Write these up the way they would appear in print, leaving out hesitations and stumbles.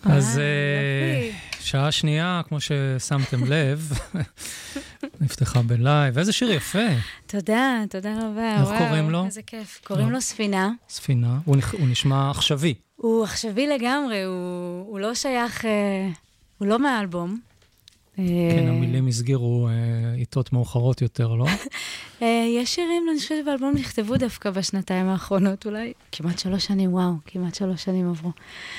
אז שעה שנייה, כמו ששמתם לב, נפתחה בלייב. איזה שיר יפה. תודה, תודה רבה. איך קוראים לו? איזה כיף. קוראים לו ספינה. ספינה. הוא נשמע עכשווי. הוא עכשווי לגמרי, הוא לא שייך, הוא לא מהאלבום. כן, המילים הסגירו עיתות מאוחרות יותר, לא? יש שירים, אני חושבת, באלבום נכתבו דווקא בשנתיים האחרונות, אולי כמעט 3 שנים, וואו, כמעט 3 שנים עברו.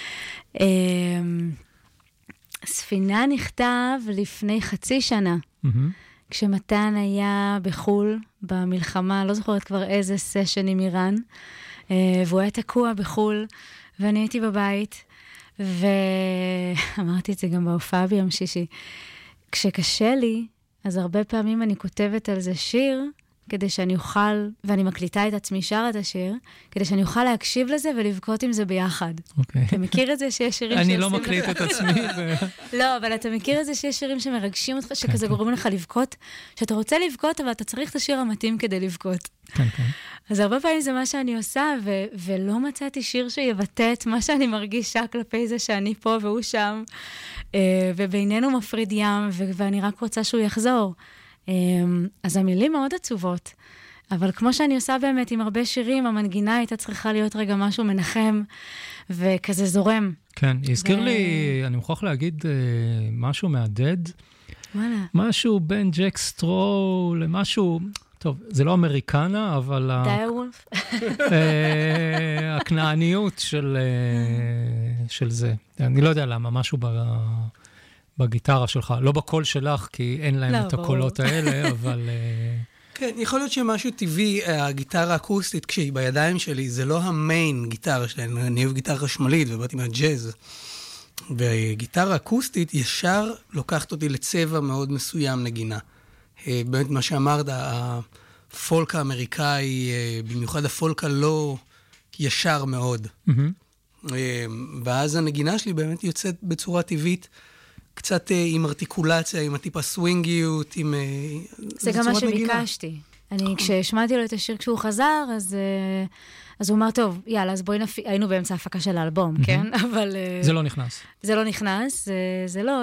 ספינה נכתב לפני 0.5 שנה, כשמתן היה בחול, במלחמה, לא זוכרת כבר איזה סשן עם איראן, והוא היה תקוע בחול, ואני הייתי בבית, ואמרתי את זה גם בהופעה ביום שישי. כשקשה לי, אז הרבה פעמים אני כותבת על זה שיר, כדי שאני אוכל, ואני מקליטה את עצמי שר את השיר, כדי שאני אוכל להקשיב לזה ולבכות עם זה ביחד. אוקיי. אתה מכיר את זה שיש שירים אני לא מקליט את עצמי. לא, אבל אתה מכיר את זה שיש שירים שמרגשים אותך, שכזה גורמים לך לבכות, שאתה רוצה לבכות, אבל אתה צריך את השיר המתאים כדי לבכות. כן, כן. אז הרבה פעמים זה מה שאני עושה, ולא מצאתי שיר שיבטא את מה שאני מרגישה כלפי זה שאני פה והוא שם, ובינינו מפריד ים, ואני רק רוצה שהוא יחזור. אז המילים מאוד עצובות, אבל כמו שאני עושה באמת עם הרבה שירים, המנגינה הייתה צריכה להיות רגע משהו מנחם, וכזה זורם. כן, הזכיר לי, אני מוכרח להגיד משהו מהדד, וואלה. משהו בין ג'ק סטרו למשהו, טוב, זה לא אמריקנה, אבל דייר-וולף? הכנעניות של זה. אני לא יודע למה, משהו בגיטרה שלך, לא בקול שלך, כי אין להם את הקולות האלה, אבל... כן, יכול להיות שמשהו טבעי, הגיטרה האקוסטית, כשהיא בידיים שלי, זה לא המיין גיטרה שלי, אני אוהב גיטרה חשמלית, ובאתי מהג'אז. והגיטרה האקוסטית ישר לוקחת אותי לצבע מאוד מסוים נגינה. באמת מה שאמרת, הפולק האמריקאי, במיוחד הפולק הלא ישר מאוד. ואז הנגינה שלי באמת יוצאת בצורה טבעית, קצת עם ארטיקולציה, עם הטיפה סווינגיות, עם... זה גם מה שביקשתי. כשהשמעתי לו את השיר כשהוא חזר, אז הוא אמר, טוב, יאללה, אז בואי היינו באמצע ההפקה של האלבום, כן? אבל... זה לא נכנס. זה לא נכנס, זה לא...